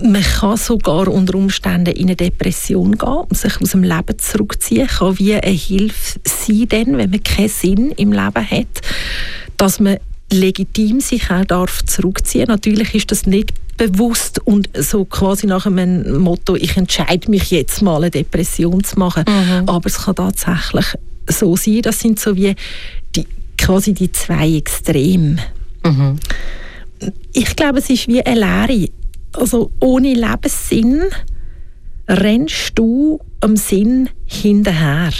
Man kann sogar unter Umständen in eine Depression gehen und sich aus dem Leben zurückziehen. Kann wie eine Hilfe sein, denn, wenn man keinen Sinn im Leben hat, dass man legitim sich auch darf zurückziehen. Natürlich ist das nicht bewusst und so quasi nach einem Motto, ich entscheide mich jetzt mal, eine Depression zu machen. Aber es kann tatsächlich so sein. Das sind so wie quasi die zwei Extreme. Ich glaube, es ist wie eine Leere. Also ohne Lebenssinn rennst du am Sinn hinterher.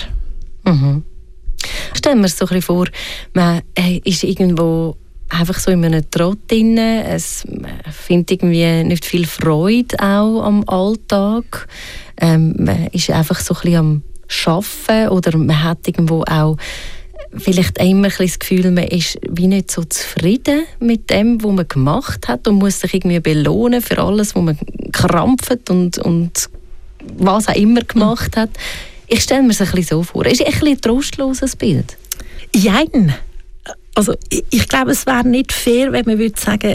Stell mir so ein bisschen vor, man ist irgendwo einfach so in einem Trott drin, man findet irgendwie nicht viel Freude auch am Alltag, man ist einfach so ein bisschen am Arbeiten oder man hat irgendwo auch vielleicht immer ein bisschen das Gefühl, man ist wie nicht so zufrieden mit dem, was man gemacht hat und muss sich irgendwie belohnen für alles, was man krampft und was auch immer gemacht hat. Ich stelle mir es ein bisschen so vor. Ist ein bisschen trostloses Bild? Jein. Also ich glaube, es wäre nicht fair, wenn man würde sagen,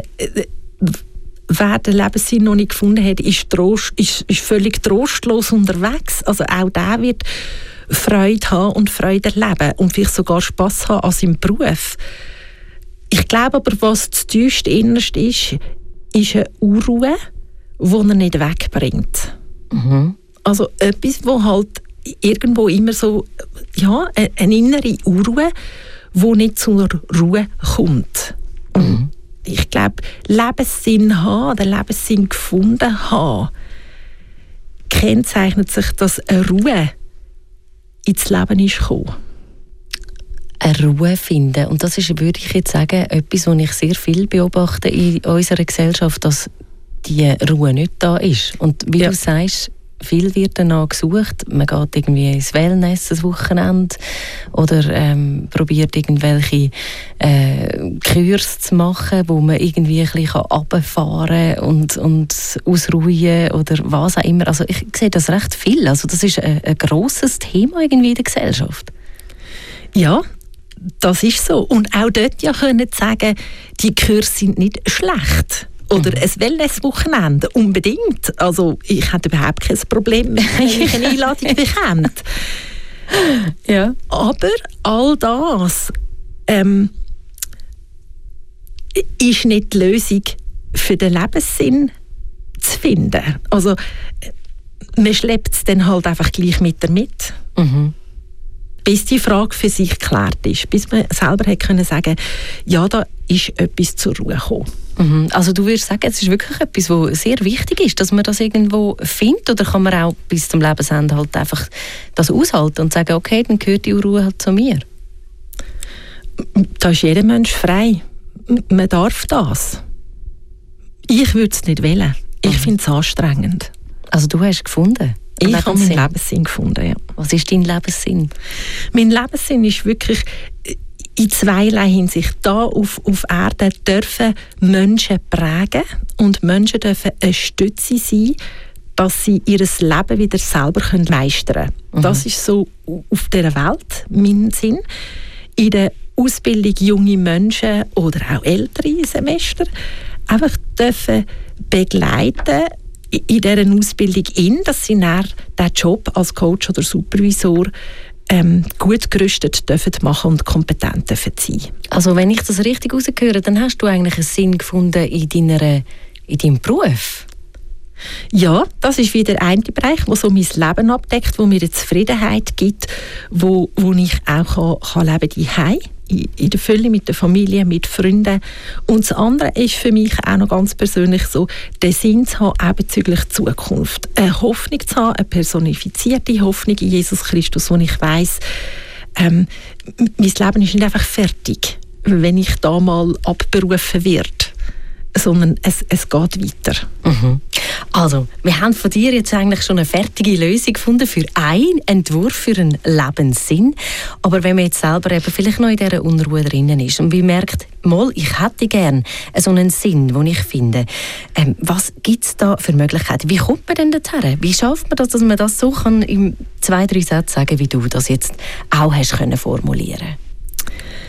wer den Lebenssinn noch nicht gefunden hat, ist völlig trostlos unterwegs. Also auch der wird Freude haben und Freude erleben und vielleicht sogar Spass haben an seinem Beruf. Ich glaube aber, was das tiefste Innerste ist eine Unruhe, die er nicht wegbringt. Also etwas, wo halt irgendwo immer so, ja, eine innere Unruhe, die nicht zur Ruhe kommt. Und ich glaube, Lebenssinn haben, den Lebenssinn gefunden haben, kennzeichnet sich, dass eine Ruhe ins Leben ist gekommen. Eine Ruhe finden. Und das ist, würde ich jetzt sagen, etwas, was ich sehr viel beobachte in unserer Gesellschaft, dass die Ruhe nicht da ist. Und wie du sagst, viel wird danach gesucht. Man geht irgendwie ins Wellness das Wochenende oder probiert irgendwelche Kurs zu machen, wo man irgendwie ein bisschen runterfahren und ausruhen oder was auch immer. Also ich sehe das recht viel. Also das ist ein grosses Thema irgendwie in der Gesellschaft. Ja, das ist so. Und auch dort ja können sagen, die Kurse sind nicht schlecht. Oder ein Wellness-Wochenende, unbedingt. Also ich hätte überhaupt kein Problem, wenn ich eine Einladung bekomme. Ja. Aber all das ist nicht die Lösung für den Lebenssinn zu finden. Also man schleppt es dann halt einfach gleich mit. Bis die Frage für sich geklärt ist. Bis man selber hat können sagen, ja, da ist etwas zur Ruhe gekommen. Also du würdest sagen, es ist wirklich etwas, was sehr wichtig ist, dass man das irgendwo findet, oder kann man auch bis zum Lebensende halt einfach das aushalten und sagen, okay, dann gehört die Ruhe halt zu mir? Da ist jeder Mensch frei. Man darf das. Ich würde es nicht wählen. Ich finde es anstrengend. Also du hast gefunden? Ich habe meinen Lebenssinn gefunden, ja. Was ist dein Lebenssinn? Mein Lebenssinn ist wirklich in zweierlei Hinsicht. Da auf Erde dürfen Menschen prägen und Menschen dürfen eine Stütze sein, dass sie ihr Leben wieder selber meistern können. Das ist so auf dieser Welt mein Sinn. In der Ausbildung junge Menschen oder auch ältere Semester einfach dürfen begleiten in dieser Ausbildung, dass sie dann diesen Job als Coach oder Supervisor gut gerüstet dürfen machen und kompetent dürfen sein. Also wenn ich das richtig rausgehöre, dann hast du eigentlich einen Sinn gefunden in deinem Beruf? Ja, das ist wieder ein Bereich, der so mein Leben abdeckt, wo mir eine Zufriedenheit gibt, wo ich auch kann leben kann, in der Fülle mit der Familie, mit Freunden. Und das andere ist für mich auch noch ganz persönlich so, den Sinn zu haben, auch bezüglich Zukunft. Eine Hoffnung zu haben, eine personifizierte Hoffnung in Jesus Christus, wo ich weiss, mein Leben ist nicht einfach fertig, wenn ich da mal abberufen werde, sondern es geht weiter. Also, wir haben von dir jetzt eigentlich schon eine fertige Lösung gefunden für einen Entwurf für einen Lebenssinn. Aber wenn man jetzt selber eben vielleicht noch in dieser Unruhe drinnen ist und man merkt, mal, ich hätte gerne so einen Sinn, den ich finde, was gibt es da für Möglichkeiten? Wie kommt man denn dorthin? Wie schafft man das, dass man das so kann in 2-3 Sätzen sagen, wie du das jetzt auch hast können formulieren?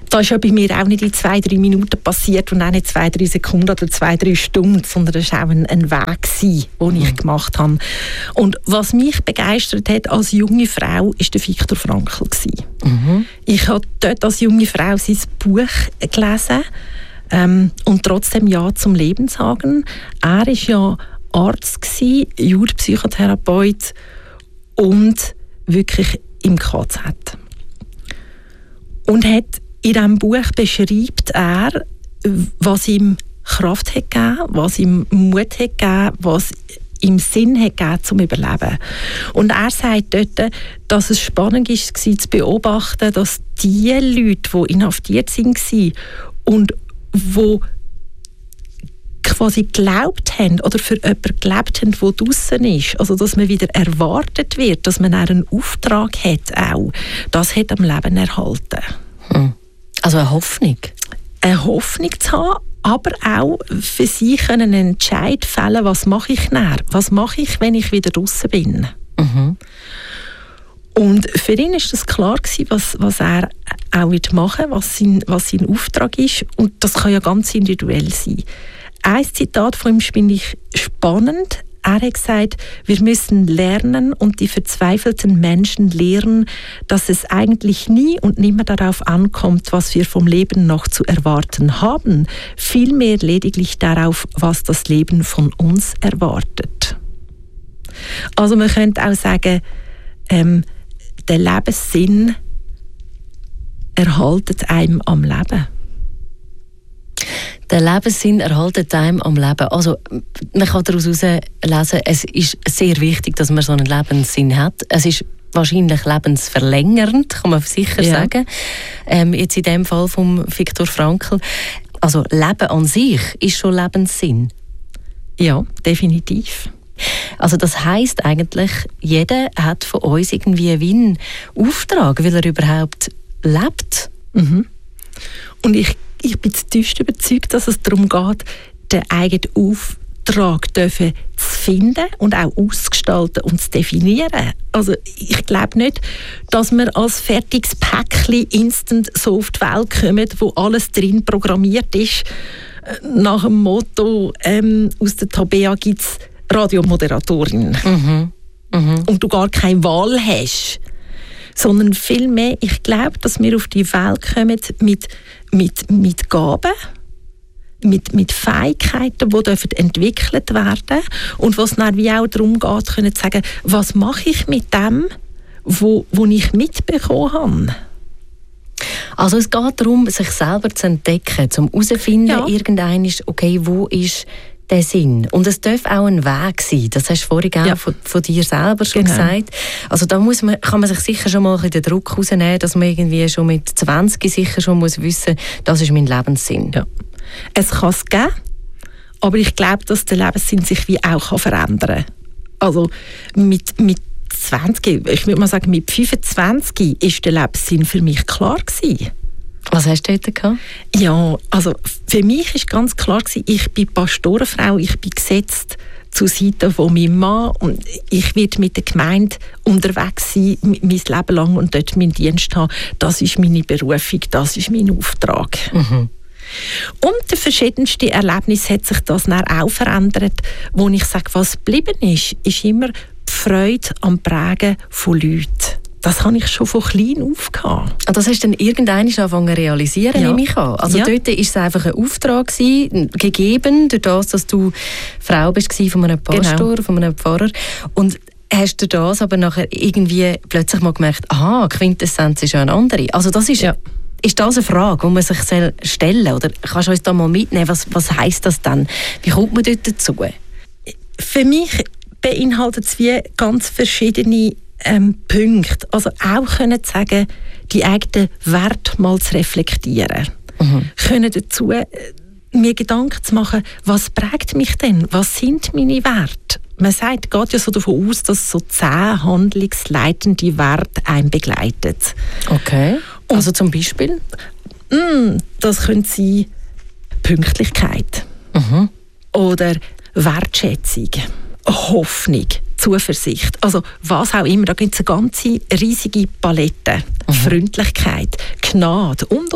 Das ist ja bei mir auch nicht in 2-3 Minuten passiert und auch nicht 2-3 Sekunden oder 2-3 Stunden, sondern es war auch ein Weg, den ich gemacht habe. Und was mich begeistert hat als junge Frau, war der Viktor Frankl. Ich habe dort als junge Frau sein Buch gelesen und trotzdem Ja zum Leben sagen. Er war ja Arzt, Jugendpsychotherapeut und wirklich im KZ. Und hat in diesem Buch beschreibt er, was ihm Kraft hat gegeben, was ihm Mut hat gegeben, was ihm Sinn hat gegeben zum Überleben. Und er sagt dort, dass es spannend war zu beobachten, dass die Leute, die inhaftiert waren und die quasi geglaubt haben oder für jemanden gelebt haben, der draussen ist, also dass man wieder erwartet wird, dass man auch einen Auftrag hat, auch, das hat am Leben erhalten. Also eine Hoffnung? Eine Hoffnung zu haben, aber auch für sich einen Entscheid fällen, was mache ich nachher? Was mache ich, wenn ich wieder draussen bin? Und für ihn war das klar gewesen, was er auch machen wird, was sein Auftrag ist. Und das kann ja ganz individuell sein. Ein Zitat von ihm finde ich spannend. Er hat gesagt, wir müssen lernen und die verzweifelten Menschen lehren, dass es eigentlich nie und nimmer darauf ankommt, was wir vom Leben noch zu erwarten haben, vielmehr lediglich darauf, was das Leben von uns erwartet. Also man könnte auch sagen, der Lebenssinn erhaltet einem am Leben. Der Lebenssinn erhaltet einem am Leben. Also, man kann daraus lesen, es ist sehr wichtig, dass man so einen Lebenssinn hat. Es ist wahrscheinlich lebensverlängernd, kann man sicher sagen. Jetzt in dem Fall von Viktor Frankl. Also, Leben an sich ist schon Lebenssinn. Ja, definitiv. Also das heisst eigentlich, jeder hat von uns irgendwie wie einen Auftrag, weil er überhaupt lebt. Und ich bin zutiefst überzeugt, dass es darum geht, den eigenen Auftrag zu finden und auch auszugestalten und zu definieren. Also ich glaube nicht, dass wir als fertiges Päckchen instant so auf die Welt kommen, wo alles drin programmiert ist. Nach dem Motto, aus der Tabea gibt es Radiomoderatorin. Und du gar keine Wahl hast. Sondern vielmehr, ich glaube, dass wir auf die Welt kommen mit Gaben, mit Fähigkeiten, die entwickelt werden dürfen. Und was dann wie auch darum geht, können zu sagen, was mache ich mit dem, wo ich mitbekommen habe. Also es geht darum, sich selber zu entdecken, zum herauszufinden, irgendein ist, okay, wo ist der Sinn. Und es darf auch ein Weg sein. Das hast du vorhin auch von dir selber schon gesagt. Also da kann man sich sicher schon mal den Druck rausnehmen, dass man irgendwie schon mit 20 sicher schon muss wissen, das ist mein Lebenssinn. Ja. Es kann es geben, aber ich glaube, dass der Lebenssinn sich wie auch verändern kann. Also mit 20, ich würde mal sagen, mit 25 ist der Lebenssinn für mich klar gewesen. Was hast du heute gehabt? Ja, also für mich war ganz klar gewesen, ich bin Pastorenfrau, ich bin gesetzt zur Seite von meinem Mann und ich werde mit der Gemeinde unterwegs sein, mein Leben lang und dort meinen Dienst haben. Das ist meine Berufung, das ist mein Auftrag. Und der verschiedenste Erlebnis hat sich das dann auch verändert, wo ich sage, was geblieben ist immer die Freude am Prägen von Leuten. Das habe ich schon von klein auf gehabt. Das hast du dann irgendwann angefangen zu realisieren, nehme ich an. Also dort war es einfach ein Auftrag gegeben, durch das, dass du Frau bist von einem Pastor, von einem Pfarrer. Und hast du das aber nachher irgendwie plötzlich mal gemerkt, aha, Quintessenz ist ja eine andere. Also das ist... Ist das eine Frage, die man sich stellen soll? Oder kannst du uns da mal mitnehmen, was heisst das dann? Wie kommt man dort dazu? Für mich beinhaltet es wie ganz verschiedene Punkte. Also auch können zu sagen, die eigenen Werte mal zu reflektieren. Können dazu mir Gedanken zu machen, was prägt mich denn? Was sind meine Werte? Man geht ja so davon aus, dass so 10 handlungsleitende Werte einen begleiten. Okay. Also zum Beispiel? Das könnte sein Pünktlichkeit oder Wertschätzung, Hoffnung, Zuversicht. Also was auch immer, da gibt es eine ganze riesige Palette. Freundlichkeit, Gnade und.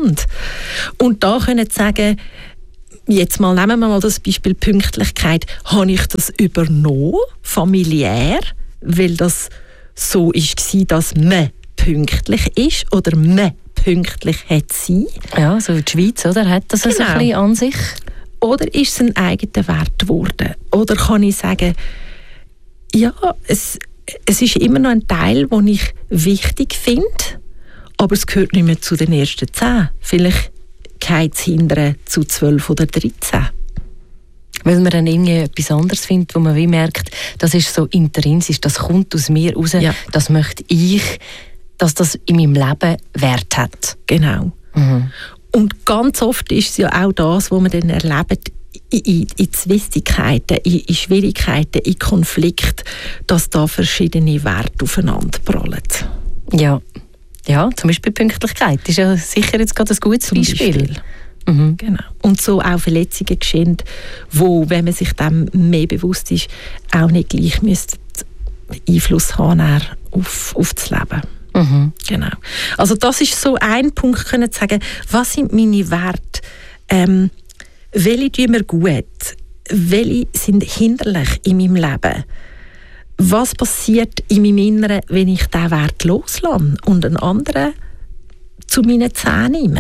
Und da können Sie sagen, jetzt mal nehmen wir mal das Beispiel Pünktlichkeit. Habe ich das übernommen, familiär, weil das so war, dass man pünktlich ist oder man pünktlich hat sein? Ja, so die Schweiz, oder? Hat das also ein bisschen an sich? Oder ist es ein eigener Wert geworden? Oder kann ich sagen, ja, es ist immer noch ein Teil, den ich wichtig finde, aber es gehört nicht mehr zu den ersten 10. Vielleicht geht es hinterher zu 12 oder 13. Weil man dann irgendwie etwas anderes findet, wo man wie merkt, das ist so intrinsisch, das kommt aus mir raus, das möchte ich, dass das in meinem Leben Wert hat. Genau. Und ganz oft ist es ja auch das, was man dann erlebt, in Zwistigkeiten, in Schwierigkeiten, in Konflikten, dass da verschiedene Werte aufeinander prallen. Ja, zum Beispiel Pünktlichkeit ist ja sicher jetzt gerade ein gutes Beispiel. Genau. Und so auch Verletzungen geschehen, wo, wenn man sich dem mehr bewusst ist, auch nicht gleich Einfluss haben auf das Leben. Genau. Also das ist so ein Punkt, können zu sagen, was sind meine Werte, welche tun mir gut, welche sind hinderlich in meinem Leben, was passiert in meinem Inneren, wenn ich diesen Wert loslasse und einen anderen zu meinen Zähnen nehme.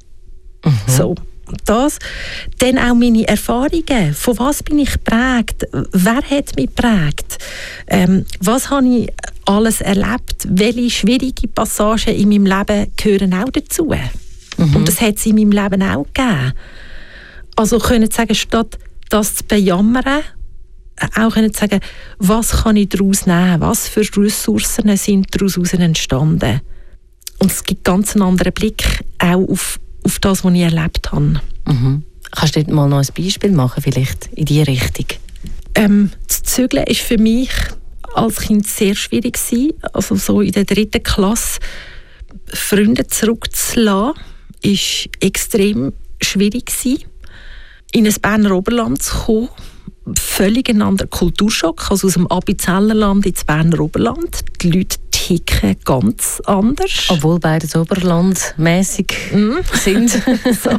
So, das. Dann auch meine Erfahrungen. Von was bin ich geprägt? Wer hat mich geprägt? Was habe ich alles erlebt? Welche schwierige Passagen in meinem Leben gehören auch dazu? Und das hat es in meinem Leben auch gegeben. Also können Sie sagen, statt das zu bejammern, auch können Sie sagen, was kann ich daraus nehmen? Was für Ressourcen sind daraus entstanden? Und es gibt ganz einen anderen Blick auch auf das, was ich erlebt habe. Kannst du dort mal noch ein Beispiel machen, vielleicht in diese Richtung? Das Zügeln war für mich als Kind sehr schwierig. Also so in der 3. Klasse Freunde zurückzulassen, war extrem schwierig. In ein Berner Oberland zu kommen, völlig ein anderer Kulturschock, also aus dem Appenzellerland ins Berner Oberland. Die Leute ticken ganz anders. Obwohl beide so oberlandmässig sind. So.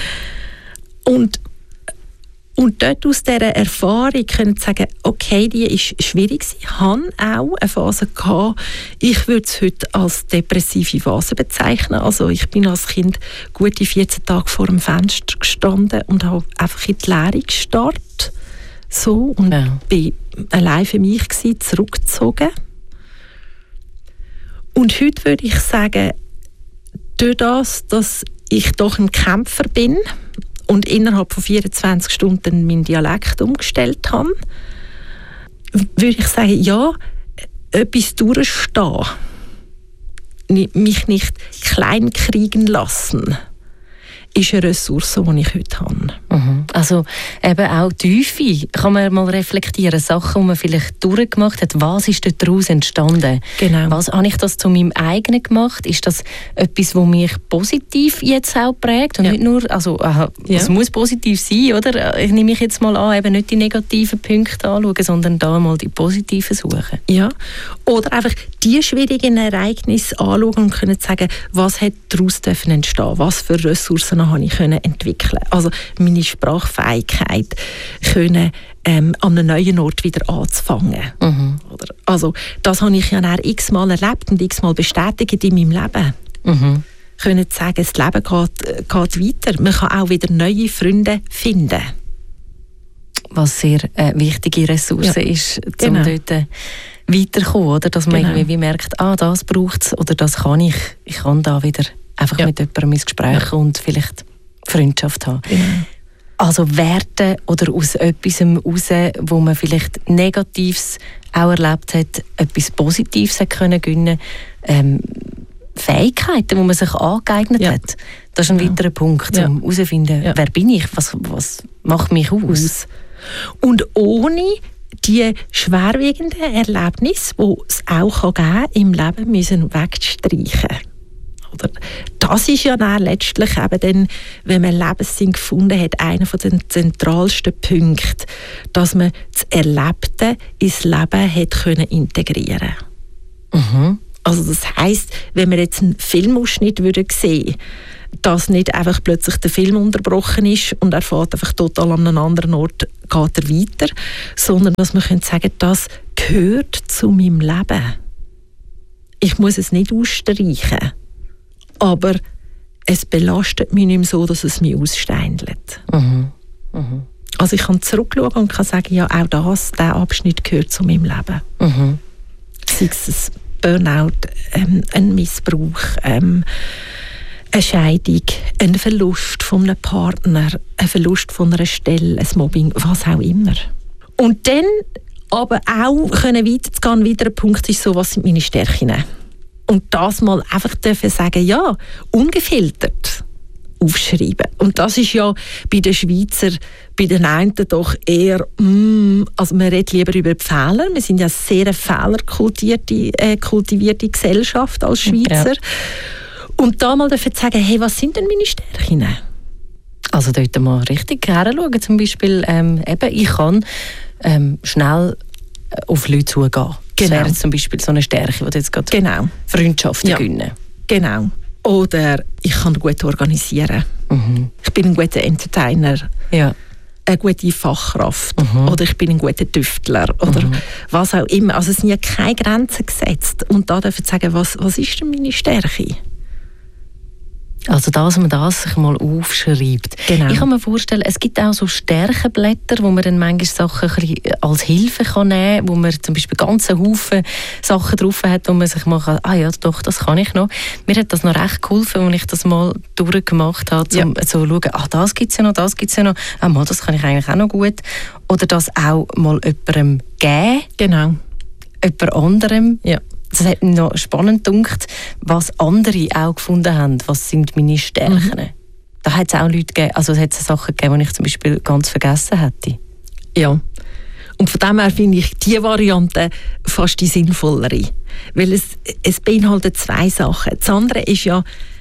Und dort aus dieser Erfahrung können Sie sagen, okay, die ist schwierig. Ich hatte auch eine Phase gehabt, ich würde es heute als depressive Phase bezeichnen. Also ich bin als Kind gute 14 Tage vor dem Fenster gestanden und habe einfach in die Leere gestarrt. So, und bin allein für mich gewesen, zurückgezogen. Und heute würde ich sagen, durch das, dass ich doch ein Kämpfer bin und innerhalb von 24 Stunden meinen Dialekt umgestellt habe, würde ich sagen, ja, etwas durchstehen, mich nicht klein kriegen lassen, ist eine Ressource, die ich heute habe. Also eben auch Tiefe, kann man mal reflektieren, Sachen, die man vielleicht durchgemacht hat, was ist daraus entstanden? Genau. Was habe ich das zu meinem eigenen gemacht? Ist das etwas, das mich positiv jetzt auch prägt? Und nicht nur, also es muss positiv sein, oder? Ich nehme mich jetzt mal an, eben nicht die negativen Punkte anschauen, sondern da mal die positiven suchen. Ja, oder einfach die schwierigen Ereignisse anschauen und können sagen, was hat daraus entstehen, was für Ressourcen habe ich entwickeln. Also meine Sprachfähigkeit können an einem neuen Ort wieder anzufangen. Oder, also das habe ich ja dann x-mal erlebt und x-mal bestätigt in meinem Leben. Können sagen, das Leben geht weiter. Man kann auch wieder neue Freunde finden. Was sehr wichtige Ressource ist, um dort weiterzukommen, oder? Dass man irgendwie merkt, das braucht es oder das kann ich. Ich kann da wieder einfach mit jemandem ins Gespräch und vielleicht Freundschaft haben. Also Werte oder aus etwas raus, wo man vielleicht Negatives auch erlebt hat, etwas Positives hat können gewinnen, Fähigkeiten, die man sich angeeignet hat. Das ist ein weiterer Punkt, um herauszufinden, wer bin ich, was macht mich aus. Und ohne die schwerwiegenden Erlebnisse, die es auch geben kann, im Leben müssen wegstreichen. Oder? Das ist ja dann letztlich eben dann, wenn man Lebenssinn gefunden hat, einer von den zentralsten Punkten, dass man das Erlebte ins Leben hat können integrieren. Also das heisst, wenn wir jetzt einen Filmausschnitt sehen würden, dass nicht einfach plötzlich der Film unterbrochen ist und er fährt einfach total an einem anderen Ort, geht er weiter, sondern dass man sagen könnte, das gehört zu meinem Leben. Ich muss es nicht ausstreichen, aber es belastet mich nicht mehr so, dass es mich aussteindelt. Also ich kann zurückschauen und kann sagen, ja, auch dieser Abschnitt gehört zu meinem Leben. Sei es ein Burnout, ein Missbrauch, eine Scheidung, ein Verlust von einem Partner, ein Verlust von einer Stelle, ein Mobbing, was auch immer. Und dann aber auch weiterzugehen, ein weiterer Punkt ist so, was sind meine Stärken? Und das mal einfach dürfen sagen, ja, ungefiltert aufschreiben. Und das ist ja bei den Schweizer, bei den einen doch eher, also man redet lieber über die Fehler. Wir sind ja sehr kultivierte Gesellschaft als Schweizer. Ja. Und da mal dürfen sagen, hey, was sind denn meine Stärken? Also dort mal richtig hinschauen. Zum Beispiel, ich kann schnell auf Leute zugehen. Genau. Das wäre zum Beispiel so eine Stärke, die jetzt gerade Freundschaften gewinnen. Genau. Oder ich kann gut organisieren. Ich bin ein guter Entertainer. Ja. Eine gute Fachkraft. Oder ich bin ein guter Tüftler. Oder was auch immer. Also es sind ja keine Grenzen gesetzt. Und da dürfen Sie sagen, was ist denn meine Stärke? Also dass man das sich mal aufschreibt. Genau. Ich kann mir vorstellen, es gibt auch so Stärkenblätter, wo man dann manchmal Sachen als Hilfe kann nehmen kann, wo man zum Beispiel ganzen Haufen Sachen drauf hat, wo man sich mal kann, ja doch, das kann ich noch. Mir hat das noch recht geholfen, als ich das mal durchgemacht habe, um zu schauen, das gibt es ja noch, das gibt es ja noch, das kann ich eigentlich auch noch gut. Oder das auch mal jemandem geben. Genau. Jemand anderem. Ja. Das hat mich noch spannend gedacht, was andere auch gefunden haben. Was sind meine Stärken? Da hat es auch Leute gegeben, also es hat Sachen gegeben, die ich zum Beispiel ganz vergessen hätte. Ja. Und von dem her finde ich die Variante fast die sinnvollere. Weil es beinhaltet zwei Sachen. Das andere ist ja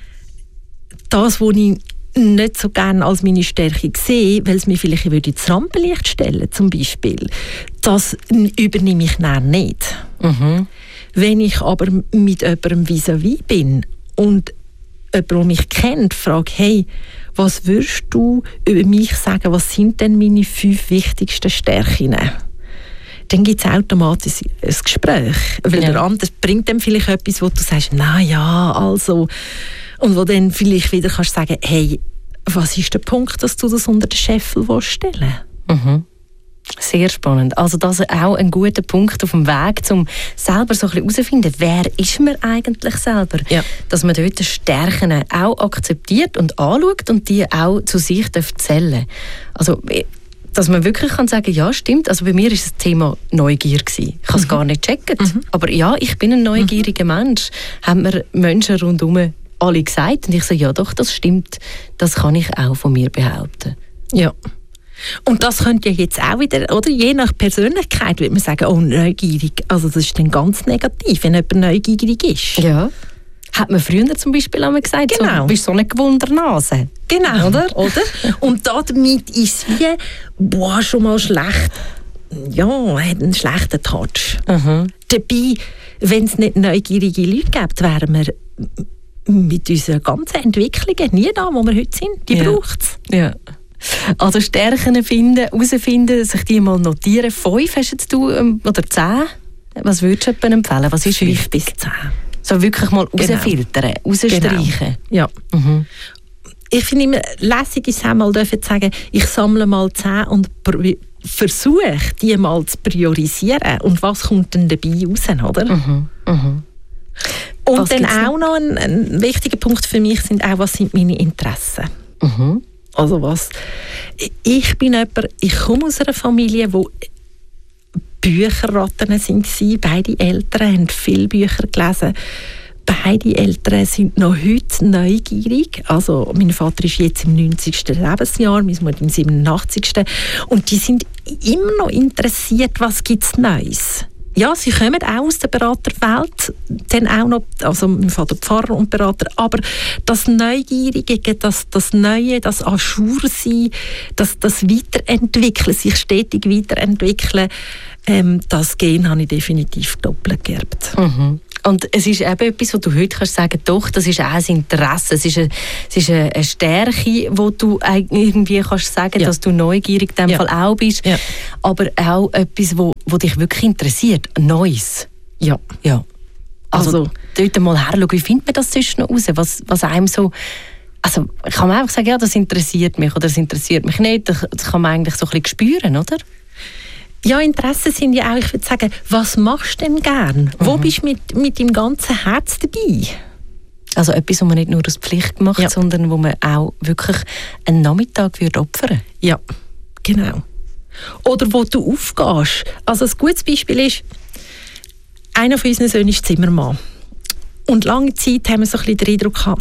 das, was ich nicht so gerne als meine Stärke sehe, weil es mir vielleicht ins Rampenlicht stellen zum Beispiel. Das übernehme ich dann nicht. Wenn ich aber mit jemandem vis-à-vis bin und jemand, der mich kennt, frage, hey, was würdest du über mich sagen, was sind denn meine 5 wichtigsten Stärken? Dann gibt es automatisch ein Gespräch. Weil der andere bringt dann vielleicht etwas, wo du sagst, na ja, also. Und wo dann vielleicht wieder kannst sagen, hey, was ist der Punkt, dass du das unter den Scheffel stellen willst? Sehr spannend. Also das ist auch ein guter Punkt auf dem Weg, um selber so ein bisschen herauszufinden, wer ist man eigentlich selber? Ja. Dass man dort die Stärken auch akzeptiert und anschaut und die auch zu sich zählen. Also dass man wirklich kann sagen, ja, stimmt. Also bei mir war das Thema Neugier gewesen. Ich habe es gar nicht gecheckt. Aber ja, ich bin ein neugieriger Mensch. Haben mir Menschen rundherum alle gesagt. Und ich sage, ja doch, das stimmt. Das kann ich auch von mir behaupten. Ja. Und das könnte ja jetzt auch wieder, oder je nach Persönlichkeit, würde man sagen, oh, neugierig. Also das ist dann ganz negativ, wenn jemand neugierig ist. Ja. Hat man früher zum Beispiel einmal gesagt, genau. Du bist so eine Gewundernase. Genau, oder? Und damit ist es wie, schon mal schlecht. Ja, hat einen schlechten Touch. Dabei, wenn es nicht neugierige Leute gibt, wären wir mit unseren ganzen Entwicklungen nie da, wo wir heute sind. Die braucht es. Ja. Also Stärken finden, herausfinden, sich die mal notieren. 5 hast du oder 10? Was würdest du jemandem empfehlen? Was ist 5 bis 10. So wirklich mal rausfiltern, rausstreichen. Genau. Ja. Ich finde immer lässig ist auch mal dürfen sagen, ich sammle mal 10 und versuche, die mal zu priorisieren. Und was kommt denn dabei raus, oder? Und was dann auch noch ein wichtiger Punkt für mich sind auch, was sind meine Interessen? Also was? Ich bin jemand, ich komme aus einer Familie, wo Bücherratten waren. Beide Eltern haben viele Bücher gelesen. Beide Eltern sind noch heute neugierig. Also mein Vater ist jetzt im 90. Lebensjahr, meine Mutter im 87. Und die sind immer noch interessiert, was gibt es Neues. Ja, sie kommen auch aus der Beraterwelt, dann auch noch, also von der Pfarrer und Berater, aber das Neugierige, das Neue, das Ajour-Sein, das Weiterentwickeln, sich stetig weiterentwickeln, das Gen habe ich definitiv doppelt geerbt. Mhm. Und es ist eben etwas, wo du heute kannst sagen, doch, das ist auch ein Interesse, es ist eine Stärke, wo du irgendwie kannst sagen, dass du neugierig in dem Fall auch bist, aber auch etwas, wo dich wirklich interessiert, Neues. Ja. Also dort mal herschauen, wie findet man das zwischen raus, was einem so... Also kann man einfach sagen, ja, das interessiert mich oder das interessiert mich nicht, das kann man eigentlich so ein bisschen spüren, oder? Ja, Interessen sind ja auch, ich würde sagen, was machst du denn gern? Wo bist du mit deinem ganzen Herz dabei? Also etwas, was man nicht nur aus Pflicht macht, sondern wo man auch wirklich einen Nachmittag opfern würde. Ja, genau. Oder wo du aufgehst. Also ein gutes Beispiel ist, einer von unseren Söhnen ist Zimmermann. Und lange Zeit haben wir so ein bisschen den Eindruck gehabt,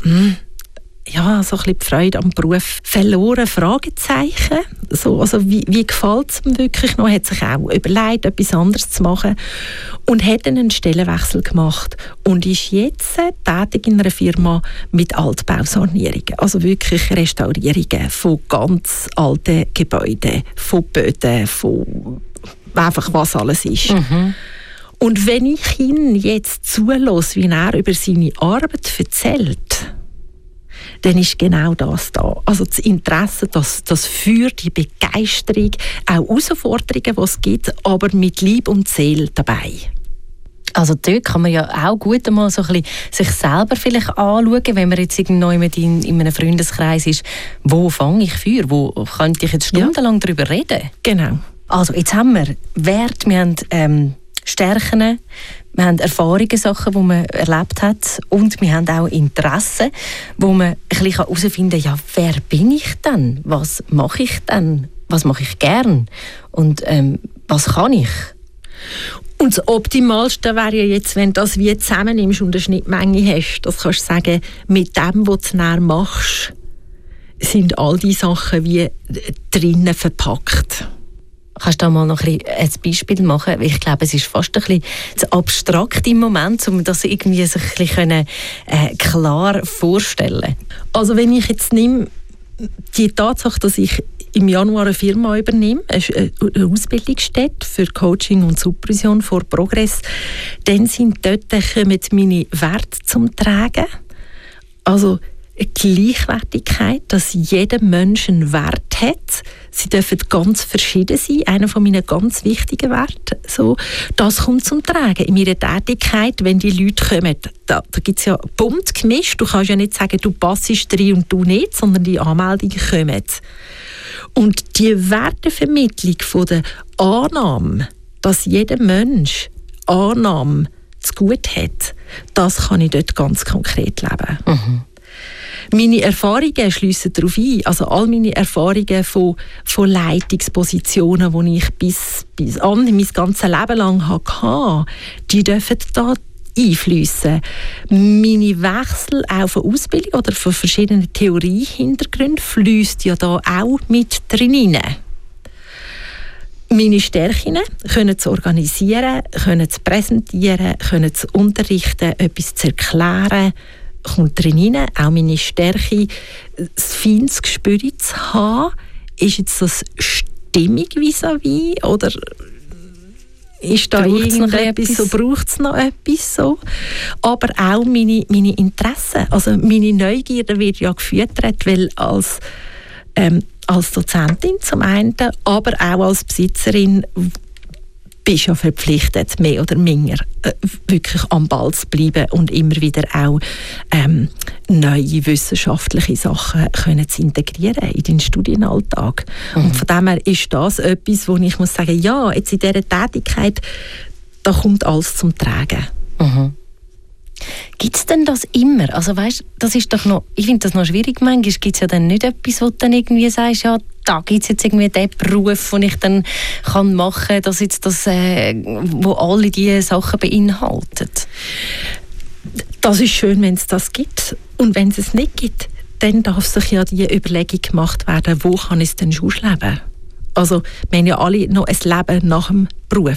so ein bisschen die Freude am Beruf verloren, Fragezeichen. So, also wie gefällt es ihm wirklich noch? Hat sich auch überlegt, etwas anderes zu machen und hat dann einen Stellenwechsel gemacht und ist jetzt tätig in einer Firma mit Altbausanierungen. Also wirklich Restaurierungen von ganz alten Gebäuden, von Böden, von einfach was alles ist. Mhm. Und wenn ich ihn jetzt zulasse, wie er über seine Arbeit erzählt, dann ist genau das da. Also das Interesse, das Feuer, die Begeisterung, auch Herausforderungen, die es gibt, aber mit Liebe und Seele dabei. Also dort kann man ja auch gut einmal so ein bisschen sich selber vielleicht anschauen, wenn man jetzt irgendwo in einem Freundeskreis ist, wo fange ich Feuer, wo könnte ich jetzt stundenlang darüber reden? Genau. Also jetzt haben wir Werte, wir haben Stärken, wir haben Erfahrungen, Sachen, die man erlebt hat und wir haben auch Interessen, wo man ein bisschen herausfinden kann, ja, wer bin ich denn? Was mache ich denn? Was mache ich gern? Und was kann ich? Und das Optimalste wäre ja jetzt, wenn du das wie zusammennimmst und eine Schnittmenge hast, das kannst du sagen, mit dem, was du näher machst, sind all die Sachen wie drinnen verpackt. Kannst du da mal noch ein Beispiel machen? Ich glaube, es ist fast ein bisschen zu abstrakt im Moment, um das irgendwie sich ein bisschen klar vorstellen. Also wenn ich jetzt nehme, die Tatsache, dass ich im Januar eine Firma übernehme, eine Ausbildungsstätte für Coaching und Supervision vor Progress, dann kommen dort meine Werte zum Tragen. Also Gleichwertigkeit, dass jeder Mensch einen Wert hat. Sie dürfen ganz verschieden sein. Einer von meinen ganz wichtigen Werten. So, das kommt zum Tragen in meiner Tätigkeit, wenn die Leute kommen. Da gibt es ja bunt gemischt. Du kannst ja nicht sagen, du passst rein und du nicht, sondern die Anmeldungen kommen. Und die Wertevermittlung von der Annahme, dass jeder Mensch Annahme zu gut hat, das kann ich dort ganz konkret leben. Mhm. Meine Erfahrungen schliessen darauf ein, also all meine Erfahrungen von Leitungspositionen, die ich bis an mein ganzes Leben lang hatte, die dürfen da einfliessen. Meine Wechsel auch von Ausbildung oder von verschiedenen Theoriehintergründen fließt ja da auch mit drin rein. Meine Stärken können zu organisieren, können zu präsentieren, können zu unterrichten, etwas zu erklären, kommt drin rein. Auch meine Stärke, das feines Gespür zu haben, ist jetzt das stimmig vis-à-vis oder ist da irgendetwas so, braucht es noch etwas so? Aber auch meine Interessen, also meine Neugierde wird ja gefüttert, weil als Dozentin zum einen, aber auch als Besitzerin bist ja verpflichtet, mehr oder minder wirklich am Ball zu bleiben und immer wieder auch neue wissenschaftliche Sachen können zu integrieren in den Studienalltag. Mhm. Und von dem her ist das etwas, wo ich muss sagen, ja, jetzt in dieser Tätigkeit, da kommt alles zum Tragen. Mhm. Gibt es denn das immer? Also weißt, das ist doch noch, ich finde das noch schwierig. Manchmal gibt es ja dann nicht etwas, wo du dann irgendwie sagst, ja, da gibt es jetzt irgendwie den Beruf, den ich dann kann machen kann, dass jetzt das, wo alle diese Sachen beinhaltet. Das ist schön, wenn es das gibt. Und wenn es es nicht gibt, dann darf sich ja die Überlegung gemacht werden, wo kann ich es denn schon leben? Also wir haben ja alle noch ein Leben nach dem Beruf.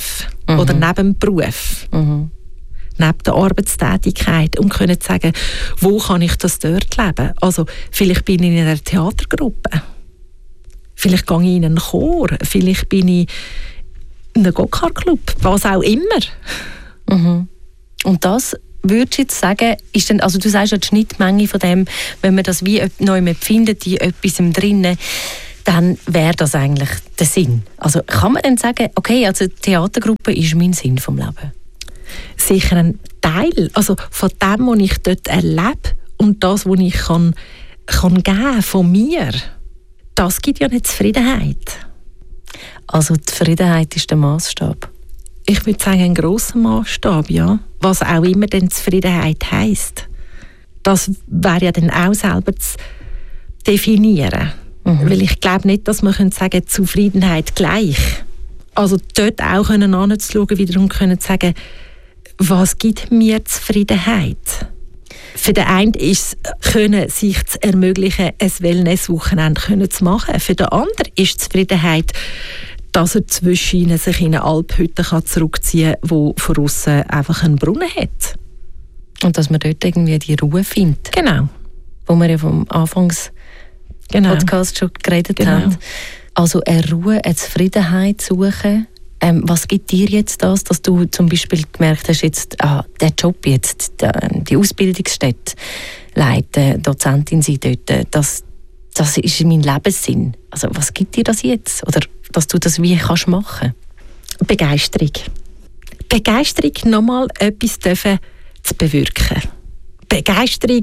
oder neben dem Beruf. Neben der Arbeitstätigkeit und können sagen, wo kann ich das dort leben? Also vielleicht bin ich in einer Theatergruppe, vielleicht gehe ich in einen Chor, vielleicht bin ich in einem Go-Kart-Club, was auch immer. Und das würdest du jetzt sagen, ist denn, also du sagst ja die Schnittmenge von dem, wenn man das wie neu findet, in etwas drinnen, dann wäre das eigentlich der Sinn. Also kann man dann sagen, okay, also die Theatergruppe ist mein Sinn vom Leben? Sicher ein Teil, also von dem, was ich dort erlebe und das, was ich kann geben von mir, das gibt ja eine Zufriedenheit. Also die Zufriedenheit ist der Maßstab? Ich würde sagen, ein grosser Maßstab, ja. Was auch immer denn Zufriedenheit heisst. Das wäre ja dann auch selber zu definieren. Weil ich glaube nicht, dass man sagen kann, Zufriedenheit gleich. Also dort auch anzuschauen wiederum können sagen, was gibt mir Zufriedenheit? Für den einen ist es, können sich zu ermöglichen, ein Wellness-Wochenende zu machen. Für den anderen ist Zufriedenheit, dass er zwischen ihnen sich in eine Alphütte zurückziehen kann, die von aussen einfach einen Brunnen hat. Und dass man dort irgendwie die Ruhe findet. Genau. Wo wir ja vom Podcast schon geredet haben. Also eine Ruhe, eine Zufriedenheit suchen. Was gibt dir jetzt das, dass du zum Beispiel gemerkt hast, jetzt, der Job jetzt, die Ausbildungsstätte leiten, Dozentin sein dort, das ist mein Lebenssinn. Also was gibt dir das jetzt? Oder dass du das wie kannst machen? Begeisterung. Begeisterung, nochmal etwas dürfen zu bewirken. Begeisterung,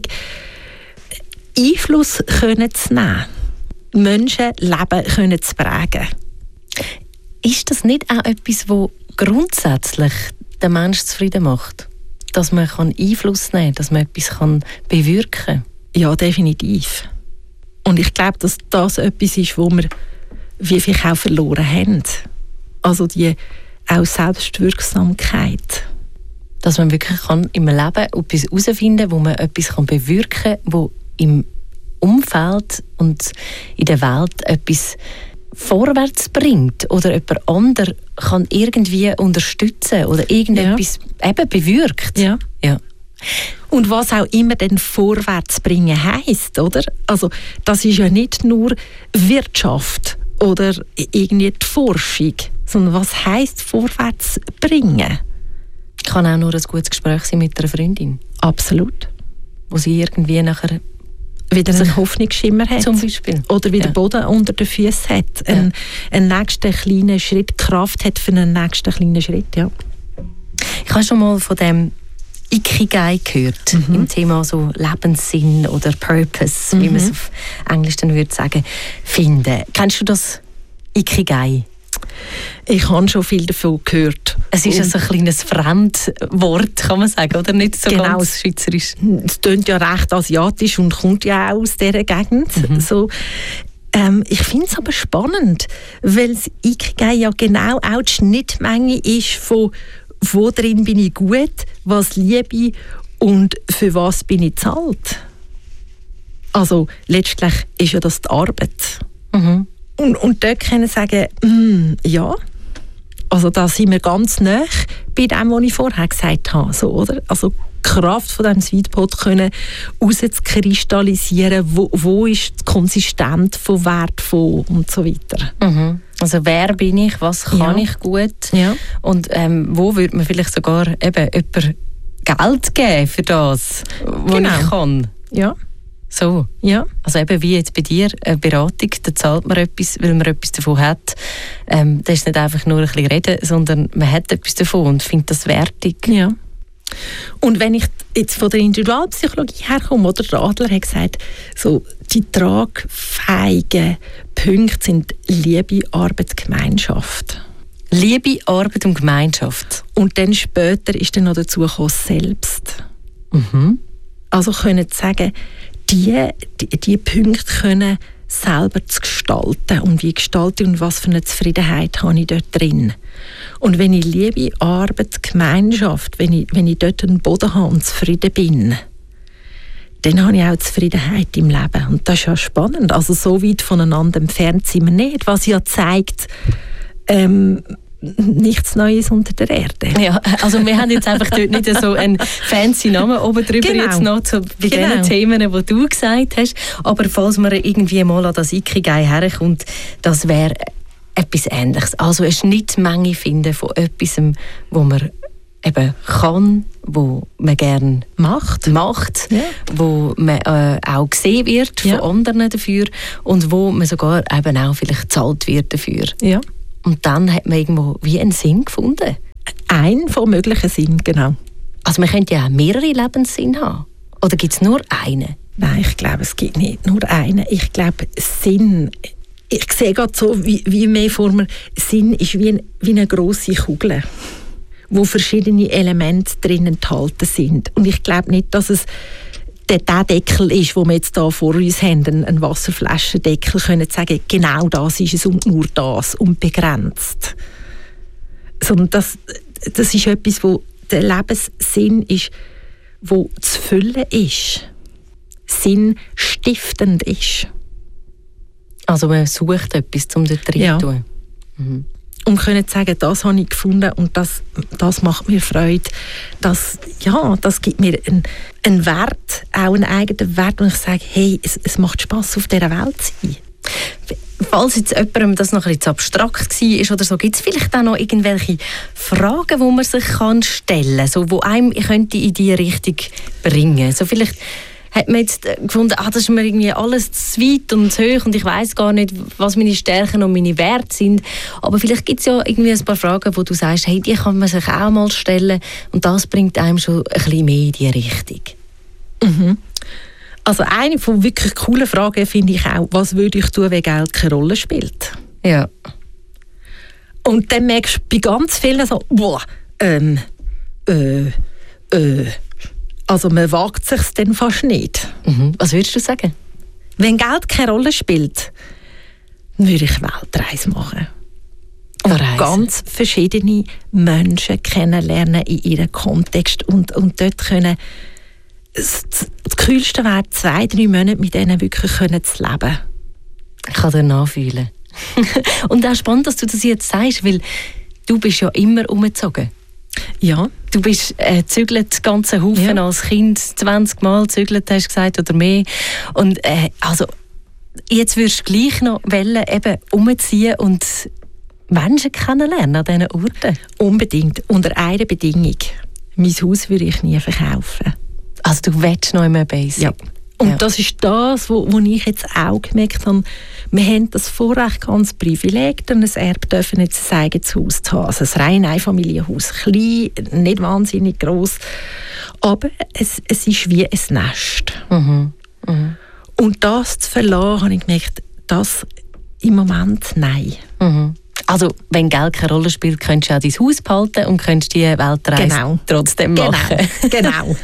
Einfluss können zu nehmen. Menschenleben können zu prägen. Ist das nicht auch etwas, das grundsätzlich den Menschen zufrieden macht? Dass man Einfluss nehmen kann, dass man etwas bewirken kann? Ja, definitiv. Und ich glaube, dass das etwas ist, wo wir wie viel auch verloren haben. Also die auch Selbstwirksamkeit. Dass man wirklich im Leben etwas herausfinden kann, wo man etwas bewirken kann, wo im Umfeld und in der Welt etwas vorwärts bringt oder jemand anderes kann irgendwie unterstützen oder irgendetwas eben bewirkt. Ja. Ja. Und was auch immer denn vorwärts bringen heisst, oder? Also das ist ja nicht nur Wirtschaft oder irgendwie die Forschung, sondern was heisst vorwärts bringen? Kann auch nur ein gutes Gespräch sein mit einer Freundin. Absolut. Wo sie irgendwie nachher wieder einen Hoffnungsschimmer hat. Zum Beispiel. Oder wieder Boden unter den Füßen hat. Einen nächsten kleinen Schritt, Kraft hat für einen nächsten kleinen Schritt, ja. Ich habe schon mal von dem Ikigai gehört, im Thema so Lebenssinn oder Purpose, wie man es auf Englisch dann würde sagen, finden. Kennst du das Ikigai? Ich habe schon viel davon gehört. Es ist ein kleines Fremdwort, kann man sagen, oder nicht so ganz schweizerisch? Es klingt ja recht asiatisch und kommt ja auch aus dieser Gegend. So, ich finde es aber spannend, weil das Ikigai ja genau auch die Schnittmenge ist von wo drin bin ich gut, was liebe ich und für was bin ich bezahlt. Also letztlich ist ja das die Arbeit. Und dort können sagen, ja, also da sind wir ganz nah bei dem, was ich vorher gesagt habe. So, oder? Also die Kraft von diesem Sweetpot können rauszukristallisieren, wo ist die Konsistenz von Wert von und so weiter. Also wer bin ich, was kann ich gut und wo würde man vielleicht sogar eben jemand Geld geben für das, was ich kann. Ja. So. Ja. Also eben wie jetzt bei dir, eine Beratung, da zahlt man etwas, weil man etwas davon hat. Das ist nicht einfach nur ein bisschen reden, sondern man hat etwas davon und findet das wertig. Ja. Und wenn ich jetzt von der Individualpsychologie herkomme, oder der Adler hat gesagt, so, die tragfähigen Punkte sind Liebe, Arbeit, Gemeinschaft. Liebe, Arbeit und Gemeinschaft. Und dann später ist dann noch dazu gekommen, selbst. Also können sagen, die Punkte können selber zu gestalten. Und wie gestalte ich und was für eine Zufriedenheit habe ich dort drin. Und wenn ich Liebe, Arbeit, Gemeinschaft, wenn ich dort einen Boden habe und zufrieden bin, dann habe ich auch Zufriedenheit im Leben. Und das ist ja spannend. Also so weit voneinander entfernt sind wir nicht. Was ja zeigt, nichts Neues unter der Erde. Ja, also wir haben jetzt einfach dort nicht so einen fancy Namen oben drüber jetzt noch bei den Themen, die du gesagt hast. Aber falls man irgendwie mal an das Ikigai herkommt, das wäre etwas Ähnliches. Also eine Schnittmenge finden von etwas, wo man eben kann, wo man gerne macht ja. Wo man auch gesehen wird von anderen dafür und wo man sogar eben auch vielleicht gezahlt wird dafür. Ja. Und dann hat man irgendwo wie einen Sinn gefunden. Ein von möglichen Sinn, genau. Also man könnte ja auch mehrere Lebenssinn haben. Oder gibt es nur einen? Nein, ich glaube, es gibt nicht nur einen. Ich glaube, Sinn... Ich sehe gerade so, wie mehr vor mir, Sinn ist wie eine grosse Kugel, wo verschiedene Elemente drin enthalten sind. Und ich glaube nicht, dass es der Deckel ist, den wir jetzt hier vor uns haben, ein Wasserflaschendeckel, können sagen, genau das ist es und nur das und begrenzt. Sondern das ist etwas, wo der Lebenssinn ist, wo zu füllen ist, sinnstiftend ist. Also man sucht etwas, um dort rein zu tun. Mhm. Und können sagen, das habe ich gefunden und das macht mir Freude. Das gibt mir einen Wert, auch einen eigenen Wert, und ich sage, hey, es macht Spass, auf dieser Welt zu sein. Falls jetzt jemandem das noch ein bisschen abstrakt war oder so, gibt es vielleicht auch noch irgendwelche Fragen, die man sich stellen kann, so, die einem könnte in diese Richtung bringen. So vielleicht hat man jetzt gefunden, das ist mir irgendwie alles zu weit und zu hoch und ich weiss gar nicht, was meine Stärken und meine Werte sind. Aber vielleicht gibt es ja irgendwie ein paar Fragen, wo du sagst, hey, die kann man sich auch mal stellen und das bringt einem schon ein bisschen mehr in die Richtung. Mhm. Also eine von wirklich coolen Fragen finde ich auch, was würde ich tun, wenn Geld keine Rolle spielt? Ja. Und dann merkst du bei ganz vielen so, also man wagt es sich dann fast nicht. Mhm. Was würdest du sagen? Wenn Geld keine Rolle spielt, würde ich Weltreise machen. Und ganz verschiedene Menschen kennenlernen in ihrem Kontext und dort können. Das Coolste wäre, 2-3 Monate mit denen wirklich zu leben. Ich kann dir nachfühlen. Und auch spannend, dass du das jetzt sagst, weil du bist ja immer umgezogen. Ja. Du bist zügelt den ganzen Haufen als Kind 20 Mal zügelt, hast du gesagt, oder mehr. Und also jetzt würdest du gleich noch wollen, eben umziehen und Menschen kennenlernen an diesen Orten? Unbedingt. Unter einer Bedingung. Mein Haus würde ich nie verkaufen. Also du willst noch immer Basic? Ja. Und das ist das, wo ich jetzt auch gemerkt habe, wir haben das Vorrecht, ganz Privileg, ein Erbe dürfen jetzt ein eigenes Haus zu haben. Also ein rein Einfamilienhaus. Klein, nicht wahnsinnig gross. Aber es ist wie ein Nest. Mhm. Mhm. Und das zu verlassen, habe ich gemerkt, das im Moment nein. Mhm. Also, wenn Geld keine Rolle spielt, könntest du auch dein Haus behalten und könntest die Weltreise trotzdem machen. Genau.